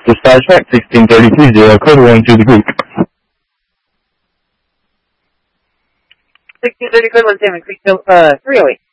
Dispatch track 1633, code 1 to the group. 1630, code 1, Sam, 308.